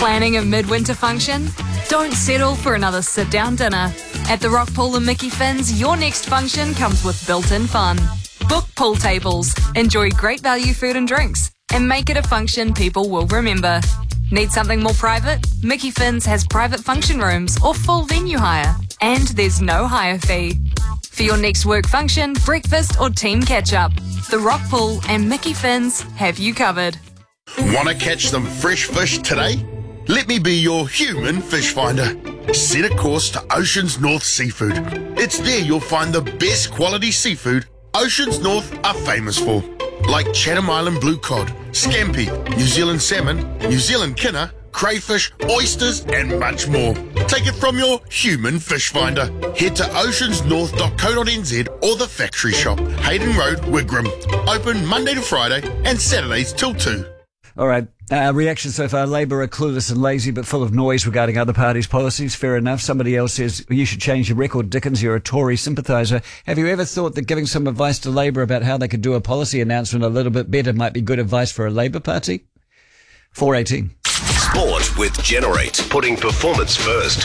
Planning a midwinter function? Don't settle for another sit-down dinner. At the Rock Pool and Mickey Finn's, your next function comes with built-in fun. Book pool tables, enjoy great value food and drinks, and make it a function people will remember. Need something more private? Mickey Finn's has private function rooms or full venue hire, and there's no hire fee. For your next work function, breakfast or team catch-up, the Rock Pool and Mickey Finn's have you covered. Want to catch some fresh fish today? Let me be your human fish finder. Set a course to Oceans North Seafood. It's there you'll find the best quality seafood Oceans North are famous for, like Chatham Island blue cod, scampi, New Zealand salmon, New Zealand kinner, crayfish, oysters and much more. Take it from your human fish finder. Head to oceansnorth.co.nz or the factory shop, Hayden Road, Wigram. Open Monday to Friday and Saturdays till 2. All right. Reaction so far. Labour are clueless and lazy but full of noise regarding other parties' policies. Fair enough. Somebody else says, you should change your record, Dickens. You're a Tory sympathiser. Have you ever thought that giving some advice to Labour about how they could do a policy announcement a little bit better might be good advice for a Labour Party? 418. Sport with Generate. Putting performance first.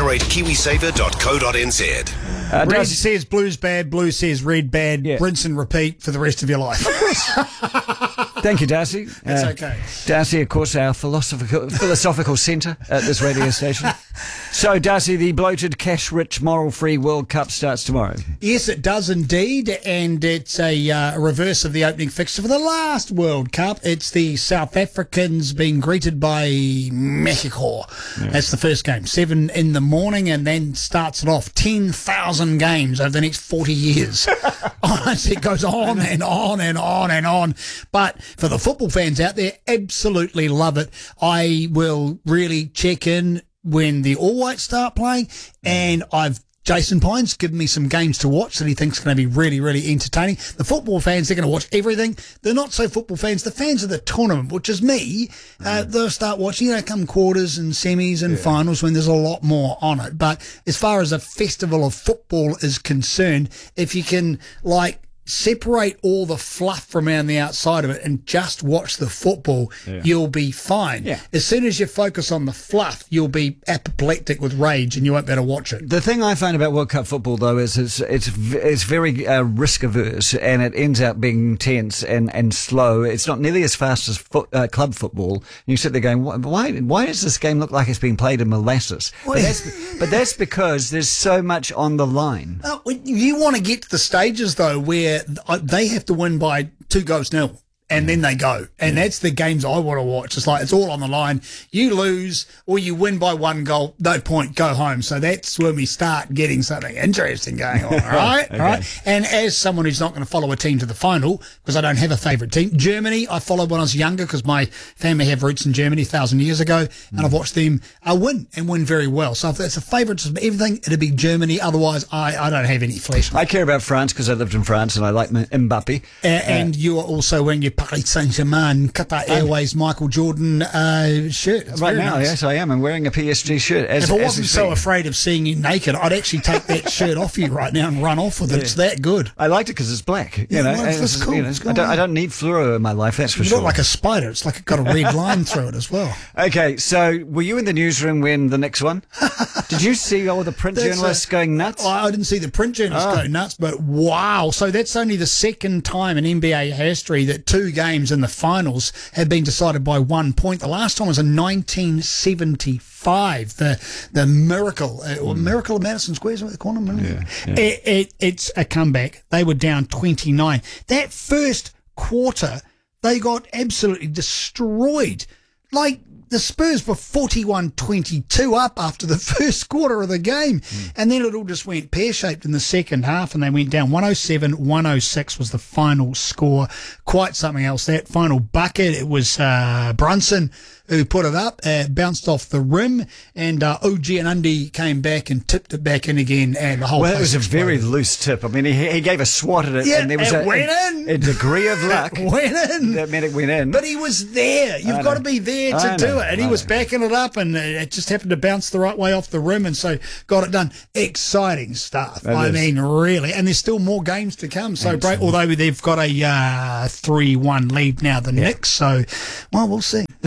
GenerateKiwiSaver.co.nz. Red says blue's bad, blue says red bad. Yeah. Rinse and repeat for the rest of your life. Thank you, Darcy. It's okay. Darcy, of course, our philosophical centre at this radio station. So, Darcy, the bloated, cash-rich, moral-free World Cup starts tomorrow. Yes, it does indeed, and it's a reverse of the opening fixture for the last World Cup. It's the South Africans being greeted by Mexico. Yeah. That's the first game, 7 in the morning, and then starts it off 10,000 games over the next 40 years. Honestly, it goes on and on and on and on. But for the football fans out there, absolutely love it. I will really check in when the All Whites start playing, and Jason Pine's given me some games to watch that he thinks are going to be really, really entertaining. The football fans, they're going to watch everything. The not so football fans, the fans of the tournament, which is me, they'll start watching, come quarters and semis and finals when there's a lot more on it. But as far as a festival of football is concerned, if you can, separate all the fluff from around the outside of it and just watch the football, you'll be fine. Yeah. As soon as you focus on the fluff, you'll be apoplectic with rage and you won't be able to watch it. The thing I find about World Cup football, though, is it's very risk-averse, and it ends up being tense and slow. It's not nearly as fast as club football. You sit there going, why does this game look like it's being played in molasses? But that's because there's so much on the line. You want to get to the stages, though, where they have to win by 2-0, and then they go. And that's the games I want to watch. It's it's all on the line. You lose or you win by 1 goal, no point, go home. So that's when we start getting something interesting going on, all right? Okay. All right? And as someone who's not going to follow a team to the final, because I don't have a favourite team, Germany, I followed when I was younger because my family have roots in Germany 1,000 years ago, and I've watched them win and win very well. So if that's a favourite of everything, it'd be Germany. Otherwise, I don't have any flesh. I care about France because I lived in France and I like Mbappe. And you are also wearing your Paris Saint-Germain, Qatar Airways, Michael Jordan shirt. It's right now, nice. Yes, I am. I'm wearing a PSG shirt. If I wasn't so afraid of seeing you naked, I'd actually take that shirt off you right now and run off with it. It's that good. I liked it because it's black. It's cool. I don't need fluoro in my life, that's for sure. You look like a spider. It's like it's got a red line through it as well. Okay, so were you in the newsroom when the Knicks won? Did you see all the print journalists going nuts? I didn't see the print journalists go nuts, but wow. So that's only the second time in NBA history that 2 games in the finals have been decided by 1 point. The last time was in 1975. The miracle, miracle of Madison Square, is what they call them. Yeah. It's a comeback. They were down 29. That first quarter, they got absolutely destroyed. The Spurs were 41-22 up after the first quarter of the game. And then it all just went pear-shaped in the second half, and they went down 107-106 was the final score. Quite something else. That final bucket, it was Brunson who put it up, bounced off the rim, and OG Anunoby came back and tipped it back in again, and the whole place it was exploded. A very loose tip. I mean, he gave a swat at it, and there was a degree of luck. It went in. That meant it went in. But he was there. You've got to be there to do it. And he was backing it up, and it just happened to bounce the right way off the rim, and so got it done. Exciting stuff. I mean, really. And there's still more games to come. So, although they've got a 3-1 lead now, the Knicks. So, well, we'll see. This is why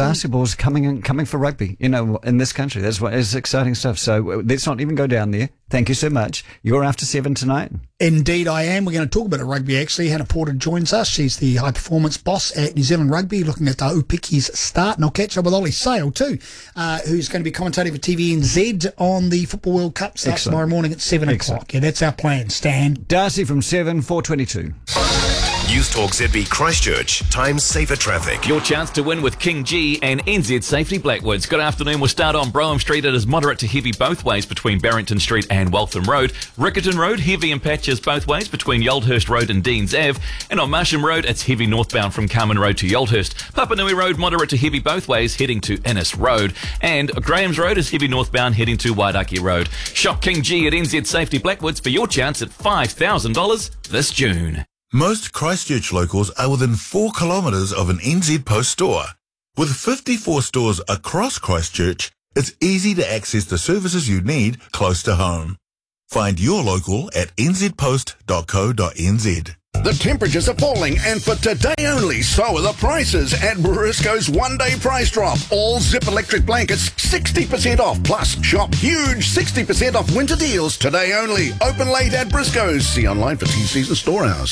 basketball's coming for rugby, in this country. That's what is exciting stuff. So let's not even go down there. Thank you so much. You're after 7 tonight. Indeed, I am. We're going to talk a bit of rugby, actually. Hannah Porter joins us. She's the high-performance boss at New Zealand Rugby, looking at Upiki's start. And I'll catch up with Ollie Sale, too, who's going to be commentating for TVNZ on the Football World Cup. Starts tomorrow morning at 7 o'clock. Yeah, that's our plan, Stan. Darcy from 7, 4:22. News Talk ZB Christchurch. Time safer traffic. Your chance to win with King G and NZ Safety Blackwoods. Good afternoon. We'll start on Brougham Street. It is moderate to heavy both ways between Barrington Street and Waltham Road. Riccarton Road, heavy in patches both ways between Yoldhurst Road and Deans Ave. And on Marsham Road, it's heavy northbound from Carmen Road to Yoldhurst. Papanui Road, moderate to heavy both ways heading to Innes Road. And Graham's Road is heavy northbound heading to Wairaki Road. Shop King G at NZ Safety Blackwoods for your chance at $5,000 this June. Most Christchurch locals are within 4 kilometres of an NZ Post store. With 54 stores across Christchurch, it's easy to access the services you need close to home. Find your local at nzpost.co.nz. The temperatures are falling, and for today only, so are the prices at Briscoe's one-day price drop. All Zip electric blankets 60% off, plus shop huge 60% off winter deals today only. Open late at Briscoe's. See online for T-Season store hours.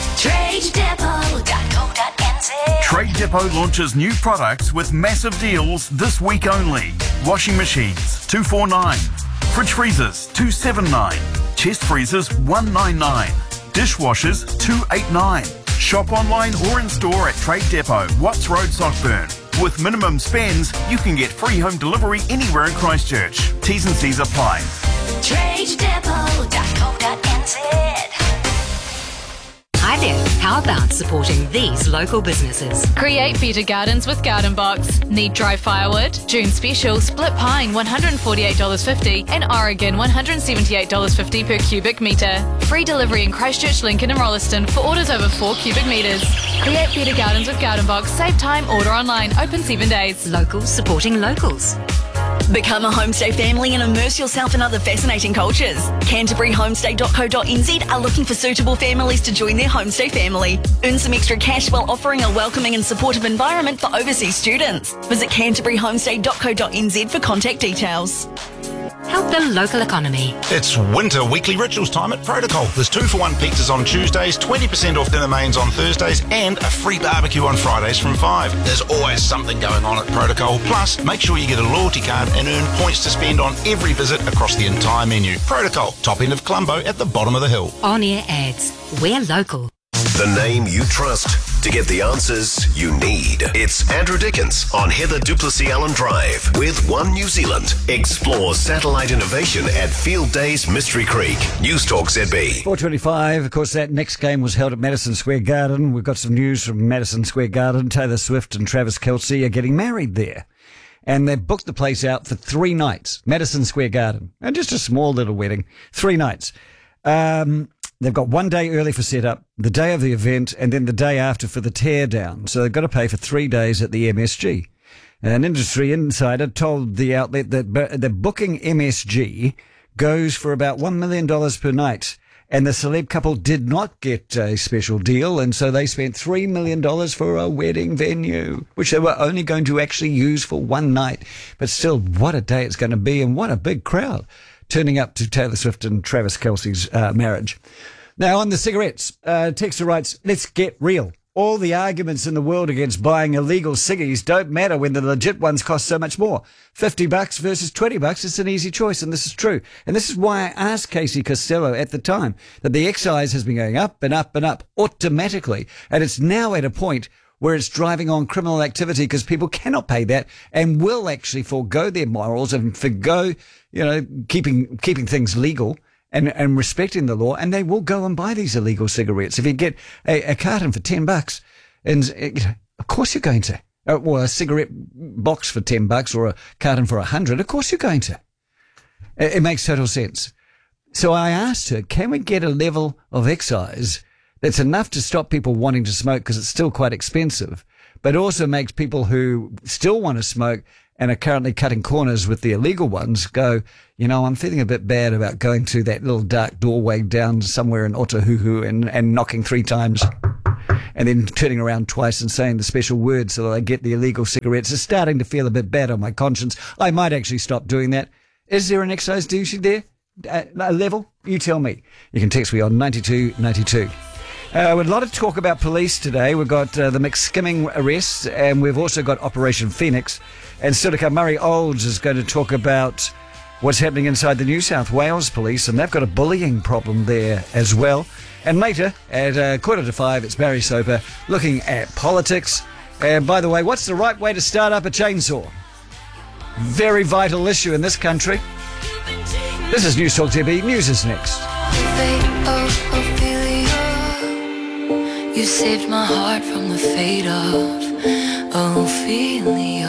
TradeDepot.co.nz. Trade Depot launches new products with massive deals this week only. Washing machines, $249. Fridge freezers, $279. Chest freezers, $199. Dishwashers, $289. Shop online or in store at Trade Depot, Watts Road, Sockburn. With minimum spends, you can get free home delivery anywhere in Christchurch. T's and C's apply. TradeDepot.co.nz. Hi there. How about supporting these local businesses? Create better gardens with Garden Box. Need dry firewood? June special, split pine $148.50 and Oregon $178.50 per cubic metre. Free delivery in Christchurch, Lincoln and Rolleston for orders over 4 cubic metres. Create better gardens with Garden Box. Save time, order online. Open 7 days. Locals supporting locals. Become a homestay family and immerse yourself in other fascinating cultures. CanterburyHomestay.co.nz are looking for suitable families to join their homestay family. Earn some extra cash while offering a welcoming and supportive environment for overseas students. Visit CanterburyHomestay.co.nz for contact details. Help the local economy. It's winter weekly rituals time at Protocol. There's 2-for-1 pizzas on Tuesdays, 20% off dinner mains on Thursdays, and a free barbecue on Fridays from 5. There's always something going on at Protocol. Plus, make sure you get a loyalty card and earn points to spend on every visit across the entire menu. Protocol, top end of Colombo at the bottom of the hill. On-air ads. We're local. The name you trust to get the answers you need. It's Andrew Dickens on Heather Duplessis Allen Drive with One New Zealand. Explore satellite innovation at Field Days Mystery Creek. News Talk ZB. 4:25. Of course, that next game was held at Madison Square Garden. We've got some news from Madison Square Garden. Taylor Swift and Travis Kelce are getting married there. And they've booked the place out for 3 nights. Madison Square Garden. And just a small little wedding. 3 nights. They've got 1 day early for setup, the day of the event, and then the day after for the tear down. So they've got to pay for 3 days at the MSG. An industry insider told the outlet that the booking MSG goes for about $1 million per night. And the celeb couple did not get a special deal, and so they spent $3 million for a wedding venue, which they were only going to actually use for 1 night. But still, what a day it's going to be, and what a big crowd turning up to Taylor Swift and Travis Kelce's marriage. Now, on the cigarettes, Texter writes, let's get real. All the arguments in the world against buying illegal ciggies don't matter when the legit ones cost so much more. $50 versus $20, it's an easy choice, and this is true. And this is why I asked Casey Costello at the time that the excise has been going up and up and up automatically, and it's now at a point where it's driving on criminal activity because people cannot pay that and will actually forego their morals and forego, keeping things legal and respecting the law, and they will go and buy these illegal cigarettes. If you get a carton for $10, and of course you're going to. Or a cigarette box for $10 or a carton for $100, of course you're going to. It makes total sense. So I asked her, can we get a level of excise that's enough to stop people wanting to smoke because it's still quite expensive, but also makes people who still want to smoke and are currently cutting corners with the illegal ones go, I'm feeling a bit bad about going to that little dark doorway down somewhere in Otahuhu and knocking 3 times. and then turning around twice and saying the special word so that I get the illegal cigarettes is starting to feel a bit bad on my conscience. I might actually stop doing that. Is there an excise duty there? A level? You tell me. You can text me on 9292. With a lot of talk about police today. We've got the McSkimming arrests, and we've also got Operation Phoenix. And still to come, Murray Olds is going to talk about what's happening inside the New South Wales Police, and they've got a bullying problem there as well. And later, at 4:45, it's Barry Soper looking at politics. And by the way, what's the right way to start up a chainsaw? Very vital issue in this country. This is News Talk ZB. News is next. You saved my heart from the fate of Ophelia.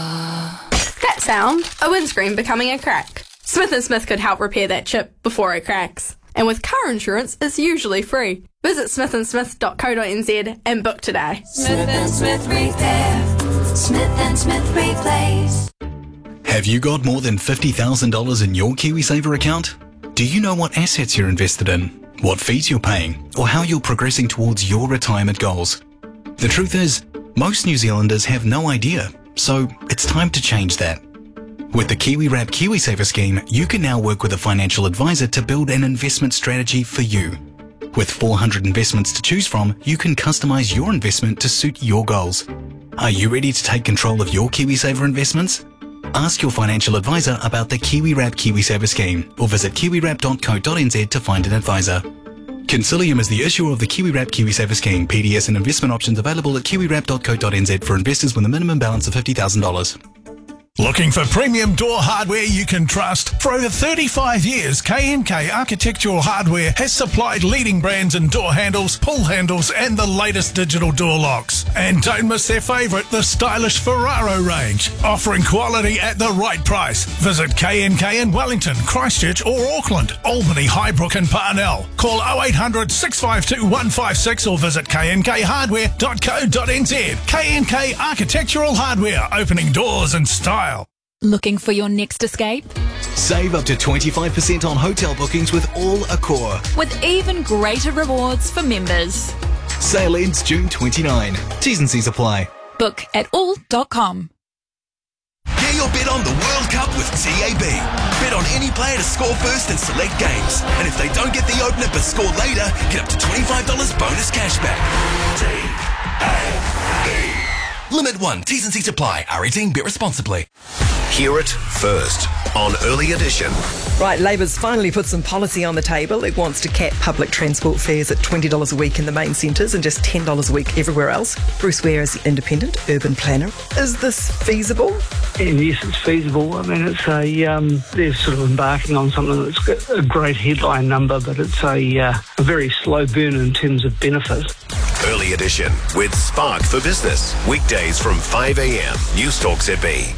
That sound, a windscreen becoming a crack. Smith & Smith could help repair that chip before it cracks. And with car insurance, it's usually free. Visit smithandsmith.co.nz and book today. Smith & Smith Repair. Smith & Smith Replace. Have you got more than $50,000 in your KiwiSaver account? Do you know what assets you're invested in, what fees you're paying, or how you're progressing towards your retirement goals? The truth is, most New Zealanders have no idea, so it's time to change that. With the KiwiWrap KiwiSaver scheme, you can now work with a financial advisor to build an investment strategy for you. With 400 investments to choose from, you can customize your investment to suit your goals. Are you ready to take control of your KiwiSaver investments? Ask your financial advisor about the KiwiWrap KiwiSaver scheme or visit kiwiwrap.co.nz to find an advisor. Consilium is the issuer of the KiwiWrap KiwiSaver scheme. PDS and investment options available at kiwiwrap.co.nz for investors with a minimum balance of $50,000. Looking for premium door hardware you can trust? For over 35 years, K&K Architectural Hardware has supplied leading brands in door handles, pull handles and the latest digital door locks. And don't miss their favourite, the stylish Ferraro range, offering quality at the right price. Visit K&K in Wellington, Christchurch or Auckland, Albany, Highbrook and Parnell. Call 0800 652 156 or visit knkhardware.co.nz. K&K Architectural Hardware, opening doors in style. Looking for your next escape? Save up to 25% on hotel bookings with All Accor. With even greater rewards for members. Sale ends June 29. T's and C's apply. Book at all.com. Get your bet on the World Cup with TAB. Bet on any player to score first in select games. And if they don't get the opener but score later, get up to $25 bonus cashback. TAB. Limit 1. T's and C's apply. R18. Bet responsibly. Hear it first on Early Edition. Right, Labor's finally put some policy on the table. It wants to cap public transport fares at $20 a week in the main centres and just $10 a week everywhere else. Bruce Ware is the independent urban planner. Is this feasible? Yes, it's feasible. I mean, it's they're sort of embarking on something that's got a great headline number, but it's a very slow burn in terms of benefit. Early Edition with Spark for Business. Weekdays from 5 a.m. News Talk ZB.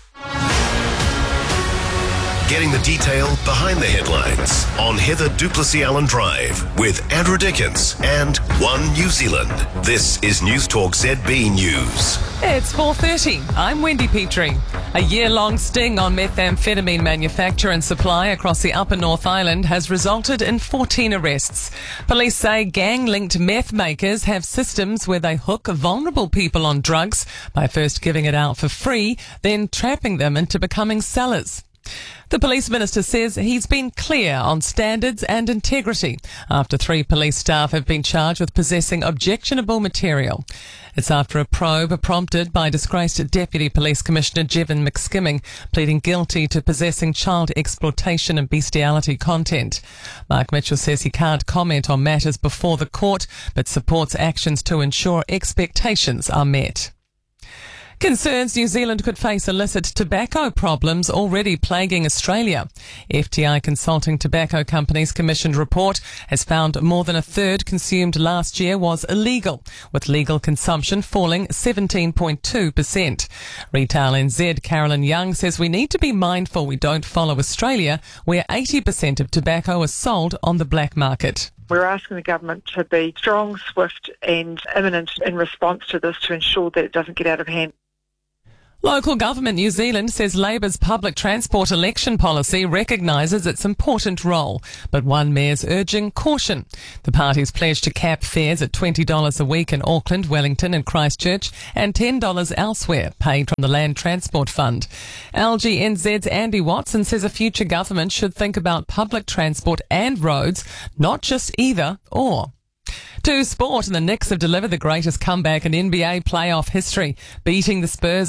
Getting the detail behind the headlines on Heather Duplessis Allen Drive with Andrew Dickens and One New Zealand. This is News Talk ZB News. It's 4:30. I'm Wendy Petrie. A year-long sting on methamphetamine manufacture and supply across the Upper North Island has resulted in 14 arrests. Police say gang-linked meth makers have systems where they hook vulnerable people on drugs by first giving it out for free, then trapping them into becoming sellers. The police minister says he's been clear on standards and integrity after 3 police staff have been charged with possessing objectionable material. It's after a probe prompted by disgraced Deputy Police Commissioner Jevon McSkimming pleading guilty to possessing child exploitation and bestiality content. Mark Mitchell says he can't comment on matters before the court, but supports actions to ensure expectations are met. Concerns New Zealand could face illicit tobacco problems already plaguing Australia. FTI Consulting Tobacco Company's commissioned report has found more than a third consumed last year was illegal, with legal consumption falling 17.2%. Retail NZ Carolyn Young says we need to be mindful we don't follow Australia, where 80% of tobacco is sold on the black market. We're asking the government to be strong, swift and imminent in response to this to ensure that it doesn't get out of hand. Local government New Zealand says Labour's public transport election policy recognises its important role, but one mayor's urging caution. The party's pledged to cap fares at $20 a week in Auckland, Wellington and Christchurch and $10 elsewhere, paid from the Land Transport Fund. LGNZ's Andy Watson says a future government should think about public transport and roads, not just either or. To sport, and the Knicks have delivered the greatest comeback in NBA playoff history, beating the Spurs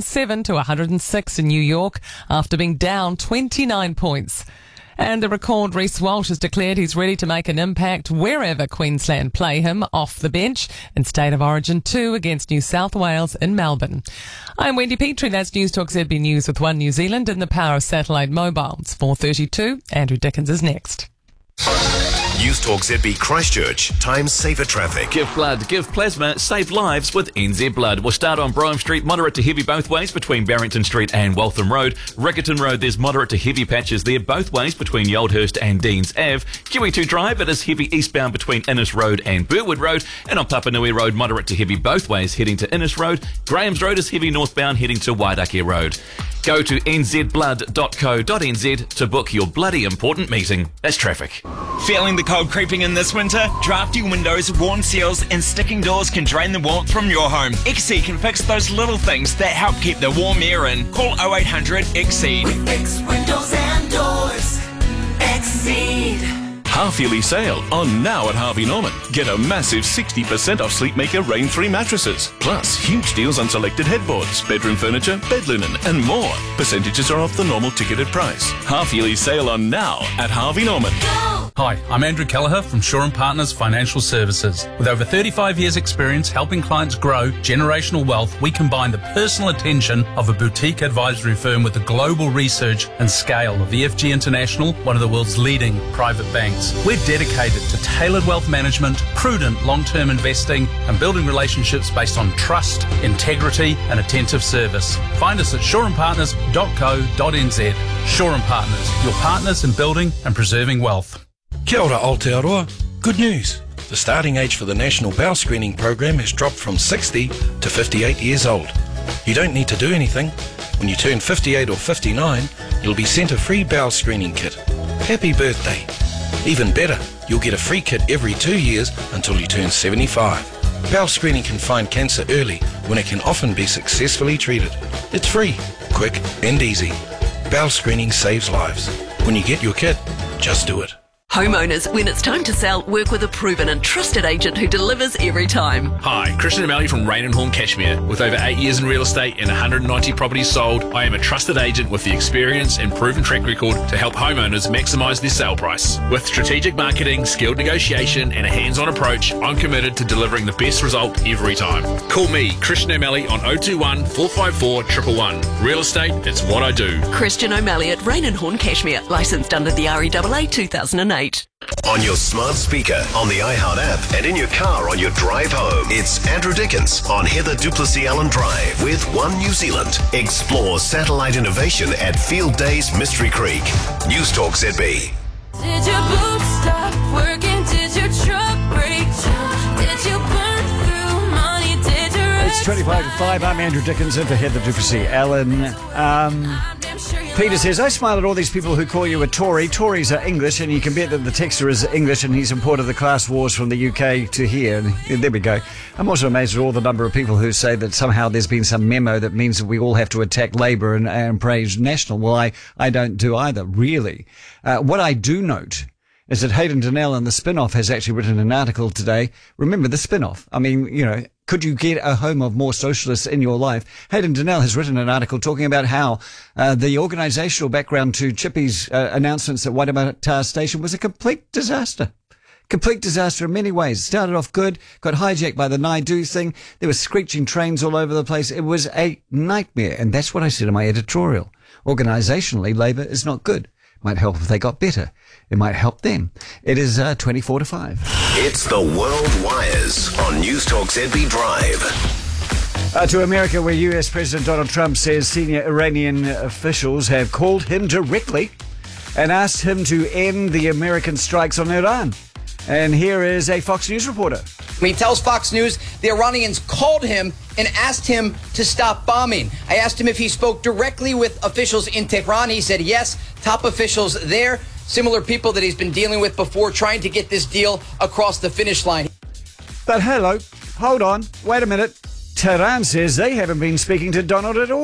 107-106 in New York after being down 29 points. And the record Reece Walsh has declared he's ready to make an impact wherever Queensland play him off the bench in State of Origin 2 against New South Wales in Melbourne. I'm Wendy Petrie. That's News Talk ZB News with One New Zealand and the power of satellite mobile. It's 4:32. Andrew Dickens is next. News Talk ZB Christchurch. Time saver traffic. Give blood, give plasma, save lives with NZ Blood. We'll start on Brougham Street, moderate to heavy both ways between Barrington Street and Waltham Road. Riccarton Road, there's moderate to heavy patches there both ways between Yoldhurst and Deans Ave. QE2 Drive, it is heavy eastbound between Innes Road and Burwood Road. And on Papanui Road, moderate to heavy both ways heading to Innes Road. Graham's Road is heavy northbound heading to Waidake Road. Go to nzblood.co.nz to book your bloody important meeting. That's traffic. Feeling the cold creeping in this winter? Drafty windows, worn seals and sticking doors can drain the warmth from your home. XC can fix those little things that help keep the warm air in. Call 0800 XCEED. We fix windows and doors. XCEED. Half-yearly sale on now at Harvey Norman. Get a massive 60% off Sleepmaker Rain 3 mattresses. Plus, huge deals on selected headboards, bedroom furniture, bed linen, and more. Percentages are off the normal ticketed price. Half-yearly sale on now at Harvey Norman. Hi, I'm Andrew Kelleher from Shaw & Partners Financial Services. With over 35 years' experience helping clients grow generational wealth, we combine the personal attention of a boutique advisory firm with the global research and scale of EFG International, one of the world's leading private banks. We're dedicated to tailored wealth management, prudent long-term investing, and building relationships based on trust, integrity, and attentive service. Find us at shawandpartners.co.nz. Shaw & Partners, your partners in building and preserving wealth. Kia ora Aotearoa. Good news. The starting age for the National Bowel Screening Program has dropped from 60 to 58 years old. You don't need to do anything. When you turn 58 or 59, you'll be sent a free bowel screening kit. Happy birthday. Even better, you'll get a free kit every 2 years until you turn 75. Bowel screening can find cancer early when it can often be successfully treated. It's free, quick and easy. Bowel screening saves lives. When you get your kit, just do it. Homeowners, when it's time to sell, work with a proven and trusted agent who delivers every time. Hi, Christian O'Malley from Rain and Horn Cashmere. With over 8 years in real estate and 190 properties sold, I am a trusted agent with the experience and proven track record to help homeowners maximise their sale price. With strategic marketing, skilled negotiation and a hands-on approach, I'm committed to delivering the best result every time. Call me, Christian O'Malley, on 021 454 111. Real estate, it's what I do. Christian O'Malley at Rain and Horn Cashmere, licensed under the REAA 2008. On your smart speaker, on the iHeart app, and in your car on your drive home, it's Andrew Dickens on Heather Duplessis Allen Drive with One New Zealand. Explore satellite innovation at Field Days Mystery Creek. News Talk ZB. Did your boots stop working? Did your truck break down? Did you burn through money? Did you It's 25 to 5. I'm Andrew Dickens in for Heather Duplessis Allen. Peter says, I smile at all these people who call you a Tory. Tories are English, and you can bet that the texter is English, and he's imported the class wars from the UK to here. And there we go. I'm also amazed at all the number of people who say that somehow there's been some memo that means that we all have to attack Labour and praise National. Well, I don't do either, really. What I do note is that Hayden Donnell in the Spin-Off has actually written an article today. Remember the Spin-Off. I mean, you know, could you get a home of more socialists in your life? Hayden Donnell has written an article talking about how the organisational background to Chippy's announcements at Wairarapa Station was a complete disaster. Complete disaster in many ways. Started off good, got hijacked by the Naidu thing. There were screeching trains all over the place. It was a nightmare. And that's what I said in my editorial. Organisationally, Labour is not good. Might help if they got better. It might help them. It is 24 to 5. It's the World Wires on News Talk ZB Drive. To America, where US President Donald Trump says senior Iranian officials have called him directly and asked him to end the American strikes on Iran. And here is a Fox News reporter. He tells Fox News the Iranians called him and asked him to stop bombing. I asked him if he spoke directly with officials in Tehran. He said yes, top officials there, similar people that he's been dealing with before, trying to get this deal across the finish line. But hello, hold on, wait a minute. Tehran says they haven't been speaking to Donald at all.